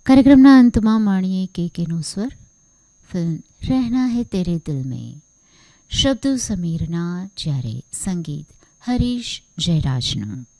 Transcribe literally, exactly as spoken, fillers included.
કાર્યક્રમના અંતમાં માણીએ કે કેનો સ્વર ફિલ્મ રહેના હે તેરે દિલ મેં, શબ્દો સમીરના, જ્યારે સંગીત હરીશ જયરાજનું.